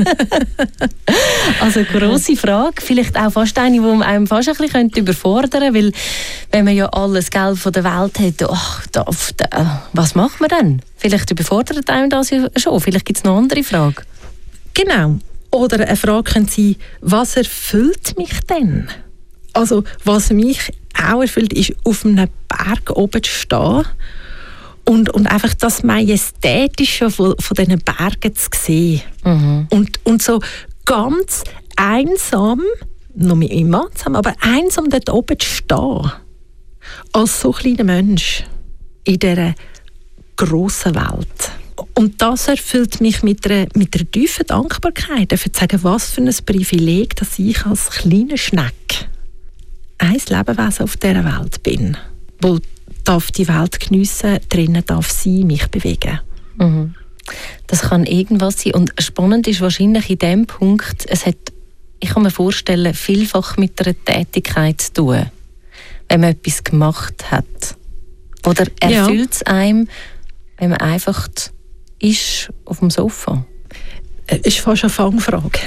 Also, grosse Frage. Vielleicht auch fast eine, die einem fast ein bisschen überfordern könnte, weil wenn man ja alles Geld von der Welt hat, was macht man dann? Vielleicht überfordert einem das ja schon. Vielleicht gibt es noch eine andere Frage. Genau. Oder eine Frage könnte sein, was erfüllt mich denn? Also, was mich auch erfüllt, ist, auf einem Berg oben zu stehen und einfach das Majestätische von diesen Bergen zu sehen. Mhm. Und so ganz einsam, noch mit meinem Mann zusammen, aber einsam dort oben zu stehen. Als so kleiner Mensch in dieser grossen Welt. Und das erfüllt mich mit einer tiefen Dankbarkeit, dafür zu sagen, was für ein Privileg, dass ich als kleiner Schneck ein Lebewesen auf dieser Welt bin, wo darf die Welt geniessen, drinnen darf sie mich bewegen. Mhm. Das kann irgendwas sein. Und spannend ist wahrscheinlich in dem Punkt, ich kann mir vorstellen, vielfach mit einer Tätigkeit zu tun, wenn man etwas gemacht hat. Oder erfüllt es einem, wenn man einfach ist auf dem Sofa? Das ist fast eine Fangfrage.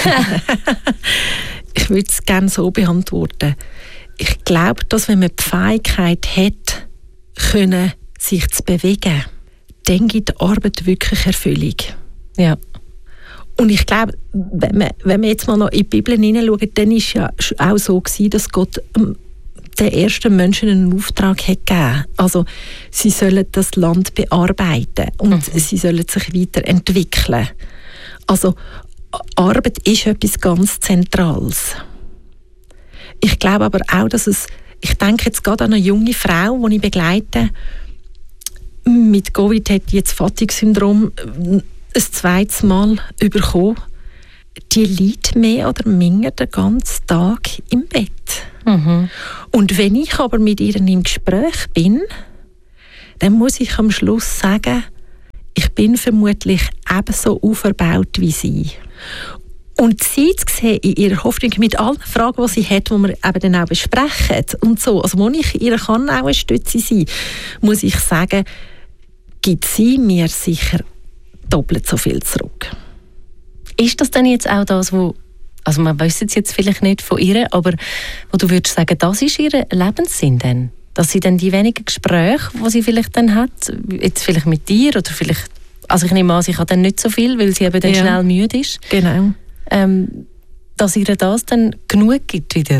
Ich würde es gerne so beantworten. Ich glaube, dass wenn man die Fähigkeit hat, sich zu bewegen, dann gibt die Arbeit wirklich Erfüllung. Ja. Und ich glaube, wenn wir jetzt mal noch in die Bibel hineinschauen, dann war es ja auch so gewesen, dass Gott den ersten Menschen einen Auftrag hat gegeben. Also sie sollen das Land bearbeiten und sie sollen sich weiterentwickeln. Also Arbeit ist etwas ganz Zentrales. Ich glaube aber auch, dass ich denke jetzt gerade an eine junge Frau, die ich begleite. Mit Covid hat die jetzt Fatigue-Syndrom ein zweites Mal bekommen. Die liegt mehr oder minder den ganzen Tag im Bett. Und wenn ich aber mit ihr im Gespräch bin, dann muss ich am Schluss sagen, ich bin vermutlich ebenso auferbaut wie sie. Und sie zu sehen in ihrer Hoffnung mit allen Fragen, die sie hat, die wir eben dann auch besprechen und so, also wo ich ihr kann auch eine Stütze sein, muss ich sagen, gibt sie mir sicher doppelt so viel zurück. Ist das denn jetzt auch das, also man weiss es jetzt vielleicht nicht von ihr, aber wo du würdest sagen, das ist ihr Lebenssinn denn? Dass sie dann die wenigen Gespräche, die sie vielleicht dann hat, jetzt vielleicht mit dir oder vielleicht, also ich nehme an, sie hat dann nicht so viel, weil sie eben dann schnell müde ist. Genau. Dass ihr das dann genug gibt wieder?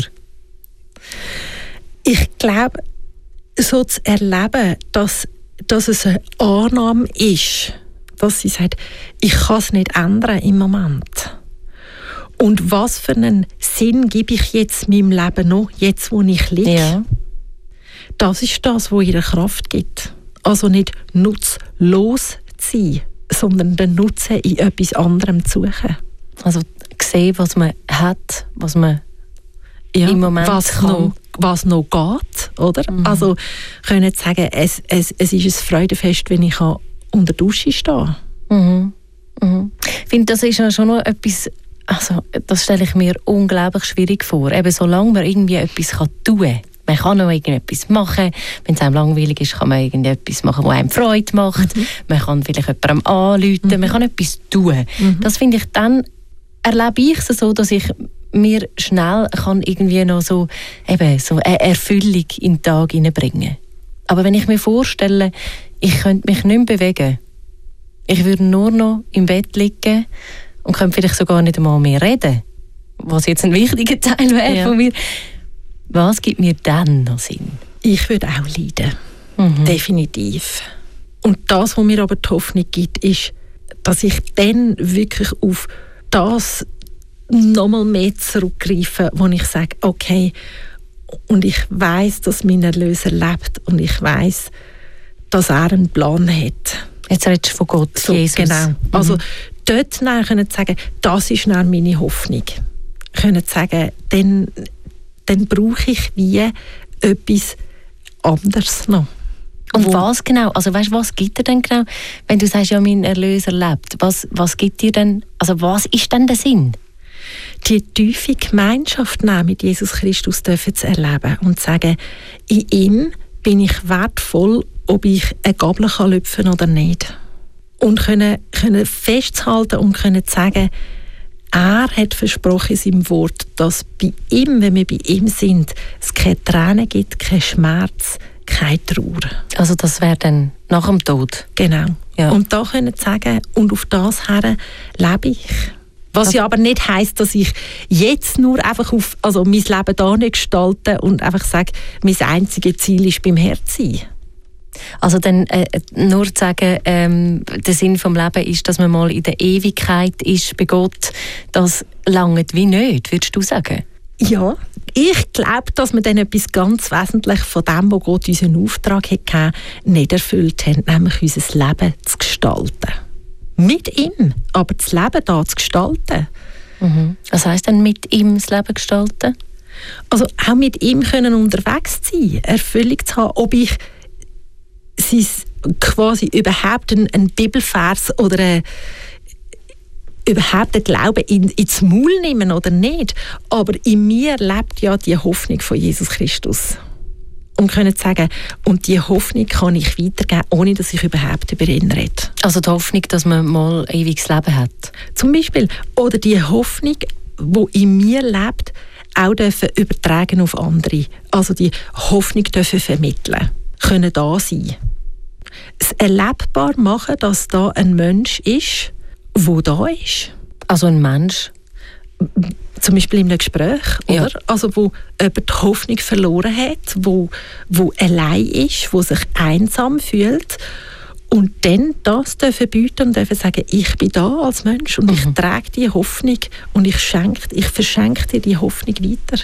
Ich glaube, so zu erleben, dass es eine Annahme ist, dass sie sagt, ich kann es nicht ändern im Moment. Und was für einen Sinn gebe ich jetzt meinem Leben noch, jetzt wo ich liege? Ja. Das ist das, was ihr Kraft gibt. Also nicht nutzlos zu sein, sondern den Nutzen in etwas anderem zu suchen. Also sehen, was man hat, was man im Moment was noch geht, oder? Also können sagen, es ist ein Freudenfest, wenn ich unter der Dusche stehe. Ich finde, das ist ja schon noch etwas, also das stelle ich mir unglaublich schwierig vor. Eben solange man irgendwie etwas tun kann. Man kann noch irgendetwas machen. Wenn es einem langweilig ist, kann man irgendetwas machen, was einem Freude macht. Man kann vielleicht jemandem anrufen. Man kann etwas tun. Das finde ich, dann erlebe ich es so, dass ich mir schnell kann irgendwie noch so eine Erfüllung in den Tag hineinbringen. Aber wenn ich mir vorstelle, ich könnte mich nicht mehr bewegen, ich würde nur noch im Bett liegen und könnte vielleicht sogar nicht einmal mehr reden, was jetzt ein wichtiger Teil wäre von mir. Was gibt mir dann noch Sinn? Ich würde auch leiden. Definitiv. Und das, was mir aber die Hoffnung gibt, ist, dass ich dann wirklich auf das nochmal mehr zurückgreife, wo ich sage, okay, und ich weiss, dass mein Erlöser lebt und ich weiss, dass er einen Plan hat. Jetzt redest du von Gott, so, Jesus. Genau. Also dort können zu sagen, das ist dann meine Hoffnung. Können zu sagen, dann brauche ich wie etwas anderes noch. Und was genau? Also weißt, was gibt dir denn genau, wenn du sagst, ja, mein Erlöser lebt? Was gibt dir denn, also was ist denn der Sinn? Die tiefe Gemeinschaft mit Jesus Christus dürfen zu erleben und zu sagen, in ihm bin ich wertvoll, ob ich eine Gabel lüpfen kann oder nicht. Und können festhalten und können sagen, er hat versprochen in seinem Wort, dass bei ihm, wenn wir bei ihm sind, es keine Tränen gibt, kein Schmerz, keine Trauer. Also das wäre dann nach dem Tod? Genau. Ja. Und da können sagen, und auf das her lebe ich. Was ja aber nicht heisst, dass ich jetzt nur einfach mein Leben da nicht gestalte und einfach sage, mein einziges Ziel ist beim Herr zu sein. Also dann nur zu sagen, der Sinn vom Leben ist, dass man mal in der Ewigkeit ist bei Gott, das langt wie nicht, würdest du sagen? Ja, ich glaube, dass wir dann etwas ganz Wesentliches von dem, was Gott unseren Auftrag hatte, nicht erfüllt haben, nämlich unser Leben zu gestalten. Mit ihm, aber das Leben da zu gestalten. Was heisst denn mit ihm das Leben gestalten? Also auch mit ihm können unterwegs sein, Erfüllung zu haben, ob ich quasi überhaupt einen Bibelvers oder überhaupt den Glauben ins Maul nehmen oder nicht. Aber in mir lebt ja die Hoffnung von Jesus Christus. Und können sagen, und die Hoffnung kann ich weitergeben, ohne dass ich überhaupt über ihn rede. Also die Hoffnung, dass man mal ewiges Leben hat? Zum Beispiel. Oder die Hoffnung, die in mir lebt, auch dürfen übertragen auf andere. Also die Hoffnung dürfen vermitteln. Können da sein. Es erlebbar machen, dass da ein Mensch ist, der da ist. Also ein Mensch? zum Beispiel in einem Gespräch, oder? Also wo jemand die Hoffnung verloren hat, wo allein ist, wo sich einsam fühlt und dann das dürfen bieten und dürfen sagen, ich bin da als Mensch und ich trage die Hoffnung und ich verschenke dir die Hoffnung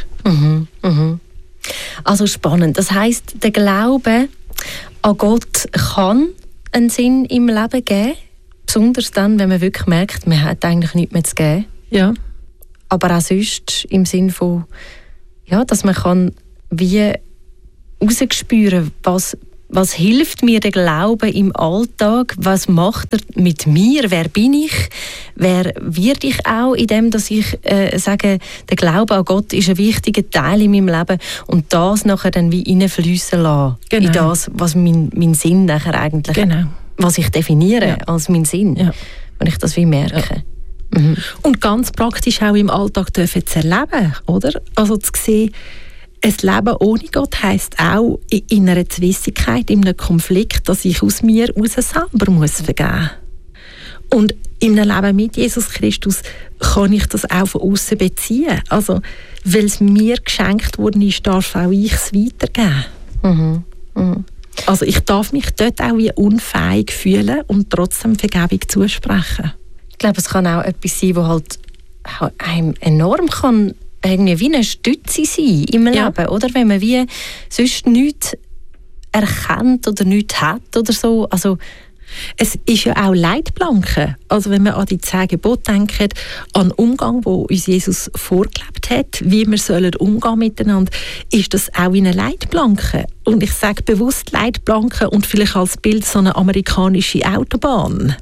weiter. Also spannend. Das heisst, der Glaube an Gott kann einen Sinn im Leben geben, besonders dann, wenn man wirklich merkt, man hat eigentlich nichts mehr zu geben. Ja. Aber auch sonst im Sinn von, ja, dass man kann wie rausspüren, was hilft mir der Glaube im Alltag, was macht er mit mir, wer bin ich, wer werde ich auch in dem, dass ich sage, der Glaube an Gott ist ein wichtiger Teil in meinem Leben und das nachher dann wie reinfliessen lassen, in das, was mein Sinn nachher eigentlich, was ich definiere als mein Sinn, wenn ich das wie merke. Und ganz praktisch auch im Alltag dürfen zu erleben, oder? Also zu sehen, ein Leben ohne Gott heisst auch in einer Zwistigkeit, in einem Konflikt, dass ich aus mir raus selber muss vergeben. Und in einem Leben mit Jesus Christus kann ich das auch von außen beziehen. Also, weil es mir geschenkt worden ist, darf auch ich es weitergeben. Also ich darf mich dort auch wie unfähig fühlen und trotzdem Vergebung zusprechen. Ich glaube, es kann auch etwas sein, das halt einem enorm kann irgendwie wie eine Stütze sein im Leben, oder? Wenn man wie sonst nichts erkennt oder nichts hat oder so. Also, es ist ja auch Leitplanke. Also wenn man an die 10 Gebote denkt, an den Umgang, wo uns Jesus vorgelebt hat, wie wir sollen umgehen miteinander, ist das auch eine Leitplanke. Und ich sage bewusst Leitplanke und vielleicht als Bild so eine amerikanische Autobahn.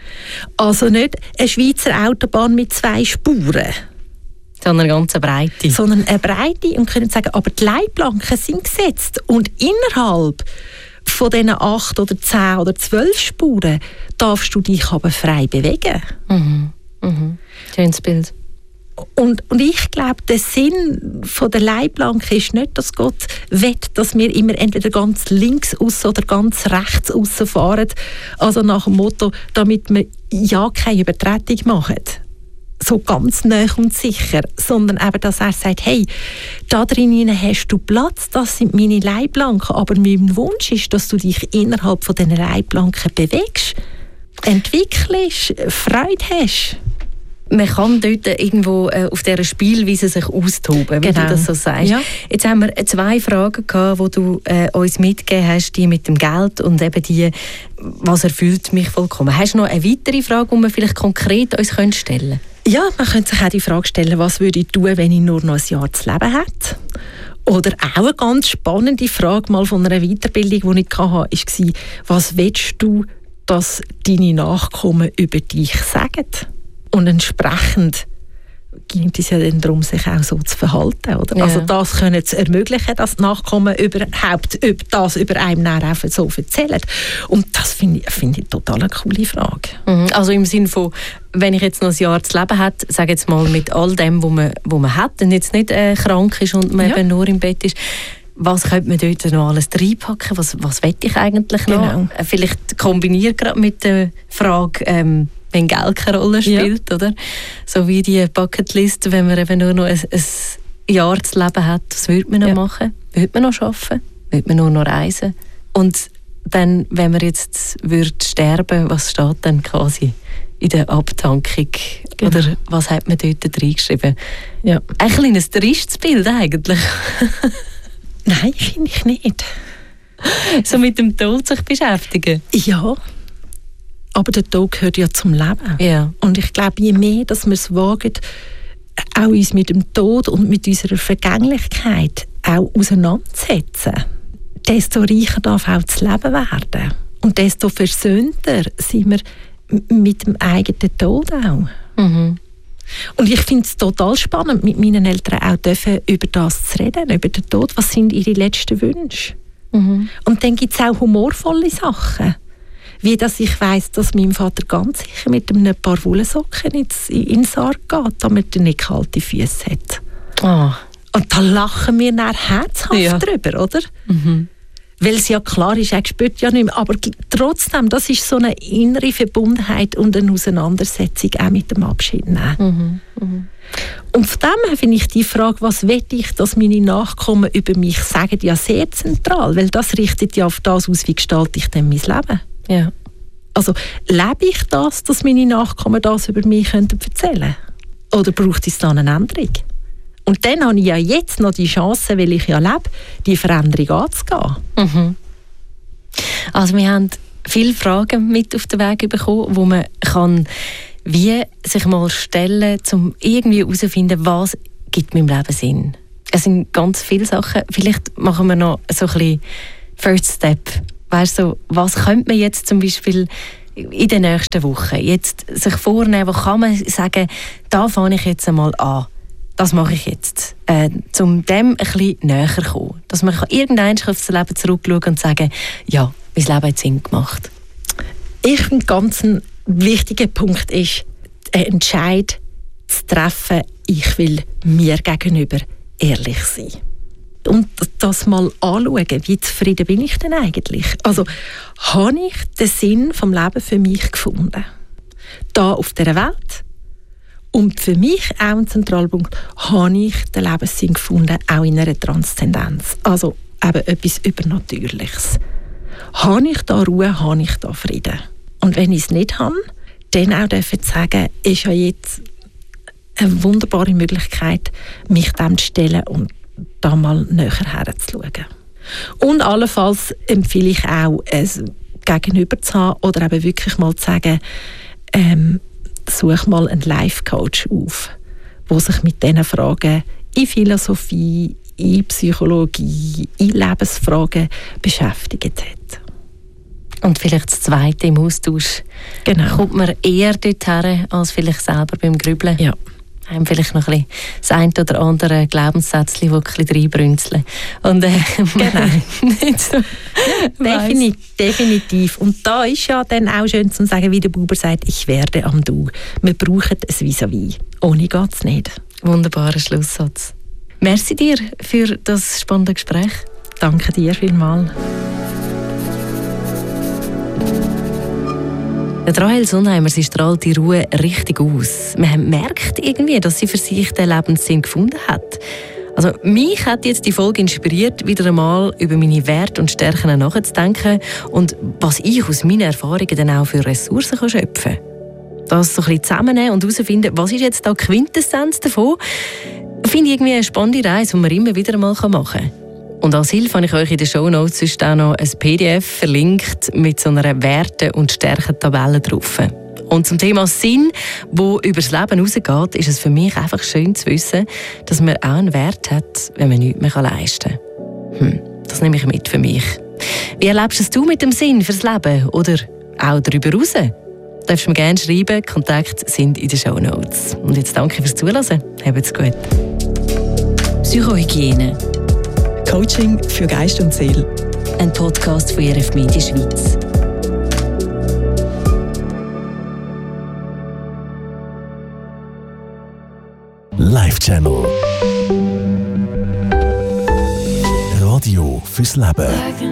Also nicht eine Schweizer Autobahn mit 2 Spuren. Sondern eine ganz breite. Sondern eine breite und können sagen, aber die Leitplanken sind gesetzt und innerhalb von diesen 8 oder 10 oder 12 Spuren darfst du dich aber frei bewegen. Schönes Bild. Und ich glaube, der Sinn von der Leitplanke ist nicht, dass Gott will, dass wir immer entweder ganz links raus oder ganz rechts raus fahren. Also nach dem Motto, damit wir ja keine Übertretung machen. So ganz nah und sicher, sondern eben, dass er sagt, hey, da drinnen hast du Platz, das sind meine Leitplanken, aber mein Wunsch ist, dass du dich innerhalb von diesen Leitplanken bewegst, entwickelst, Freude hast. Man kann dort irgendwo auf dieser Spielweise sich austoben, wie du das so sagst. Ja. Jetzt haben wir 2 Fragen gehabt, die du uns mitgegeben hast, die mit dem Geld und eben die, was erfüllt mich vollkommen. Hast du noch eine weitere Frage, die wir vielleicht konkret uns stellen können? Ja, man könnte sich auch die Frage stellen, was würde ich tun, wenn ich nur noch ein Jahr zu leben hätte? Oder auch eine ganz spannende Frage mal von einer Weiterbildung, die ich hatte, war, was willst du, dass deine Nachkommen über dich sagen? Und entsprechend ging es ja dann darum, sich auch so zu verhalten. Oder? Ja. Also das können zu ermöglichen, dass die Nachkommen überhaupt das über einem auch so erzählen. Und das finde ich total eine coole Frage. Also im Sinne von, wenn ich jetzt noch ein Jahr zu leben hätte, sage jetzt mal mit all dem, wo man hat und jetzt nicht krank ist und man eben nur im Bett ist, was könnte man dort noch alles reinpacken? Was will ich eigentlich noch? Genau. Vielleicht kombiniert gerade mit der Frage, wenn Geld keine Rolle spielt, oder? So wie die Bucketlist, wenn man eben nur noch ein Jahr zu leben hat, was würde man noch machen? Würde man noch arbeiten? Würde man nur noch reisen? Und dann, wenn man jetzt sterben, was steht dann quasi in der Abtankung? Genau. Oder was hat man dort reingeschrieben? Ja. Ein kleines tristes Bild eigentlich. Nein, finde ich nicht. So mit dem Tod sich beschäftigen? Ja. Aber der Tod gehört ja zum Leben. Ja. Und ich glaube, je mehr, dass wir es wagen, auch uns mit dem Tod und mit unserer Vergänglichkeit auch auseinanderzusetzen, desto reicher darf auch das Leben werden. Und desto versöhnter sind wir mit dem eigenen Tod auch. Und ich finde es total spannend, mit meinen Eltern auch dürfen, über das zu reden, über den Tod. Was sind ihre letzten Wünsche? Und dann gibt es auch humorvolle Sachen. Wie dass ich weiss, dass mein Vater ganz sicher mit ein paar Wollsocken in den Sarg geht, damit er nicht kalte Füße hat. Oh. Und da lachen wir dann herzhaft drüber, oder? Weil es ja klar ist, er spürt ja nicht mehr. Aber trotzdem, das ist so eine innere Verbundenheit und eine Auseinandersetzung auch mit dem Abschied nehmen. Und von dem her finde ich die Frage, was will ich, dass meine Nachkommen über mich sagen, ja sehr zentral, weil das richtet ja auf das aus, wie gestalte ich denn mein Leben. Ja. Also lebe ich das, dass meine Nachkommen das über mich erzählen können? Oder braucht es da eine Änderung? Und dann habe ich ja jetzt noch die Chance, weil ich ja lebe, die Veränderung anzugehen. Mhm. Also wir haben viele Fragen mit auf den Weg bekommen, wo man kann wie sich mal stellen, um irgendwie herauszufinden, was gibt meinem Leben Sinn. Es sind ganz viele Sachen. Vielleicht machen wir noch so ein bisschen First Step. Weißt du, was könnte man jetzt zum Beispiel in den nächsten Wochen jetzt sich vornehmen, wo kann man sagen, da fange ich jetzt einmal an. Das mache ich jetzt, um dem ein bisschen näher zu kommen. Dass man irgendwann auf das Leben zurückschauen und sagen, ja, mein Leben hat Sinn gemacht. Ich finde, ganz ein wichtiger Punkt ist, einen Entscheid zu treffen, ich will mir gegenüber ehrlich sein. Und das mal anschauen, wie zufrieden bin ich denn eigentlich? Also, habe ich den Sinn vom Leben für mich gefunden? Da auf dieser Welt? Und für mich auch ein Zentralpunkt, habe ich den Lebenssinn gefunden, auch in einer Transzendenz. Also eben etwas Übernatürliches. Habe ich da Ruhe, habe ich da Frieden? Und wenn ich es nicht habe, dann auch dürfen sagen, ist ja jetzt eine wunderbare Möglichkeit, mich dem zu stellen und da mal näher herzuschauen. Und allenfalls empfehle ich auch, es gegenüber zu haben oder eben wirklich mal zu sagen, such mal einen Life-Coach auf, der sich mit diesen Fragen in Philosophie, in Psychologie, in Lebensfragen beschäftigt hat. Und vielleicht das Zweite im Austausch. Genau. Kommt man eher dorthin, als vielleicht selber beim Grübeln. Ja. Haben vielleicht noch ein bisschen das eine oder andere Glaubenssätzchen, die ein bisschen reinbrünzeln. Und genau. nicht so Definitiv. Und da ist ja dann auch schön zu sagen, wie der Buber sagt, ich werde am Du. Wir brauchen ein Vis-à-vis. Ohne geht es nicht. Wunderbarer Schlusssatz. Merci dir für das spannende Gespräch. Danke dir vielmals. Rahel Sundheimer, sie strahlt die Ruhe richtig aus. Man merkt irgendwie, dass sie für sich den Lebenssinn gefunden hat. Also mich hat jetzt die Folge inspiriert, wieder einmal über meine Werte und Stärken nachzudenken und was ich aus meinen Erfahrungen dann auch für Ressourcen schöpfen kann. Das so ein bisschen zusammennehmen und herausfinden, was ist jetzt da die Quintessenz davon, finde ich irgendwie eine spannende Reise, die man immer wieder einmal machen kann. Und als Hilfe habe ich euch in den Shownotes sonst auch noch ein PDF verlinkt mit so einer Werte- und Stärken-Tabelle drauf. Und zum Thema Sinn, wo über das Leben rausgeht, ist es für mich einfach schön zu wissen, dass man auch einen Wert hat, wenn man nichts mehr leisten kann. Das nehme ich mit für mich. Wie erlebst du es mit dem Sinn fürs Leben oder auch darüber raus? Darfst du mir gerne schreiben, Kontakte sind in den Shownotes. Und jetzt danke fürs Zuhören. Habt's gut. Psychohygiene. Coaching für Geist und Seele. Ein Podcast von RF Media Schweiz. Life Channel. Radio fürs Leben.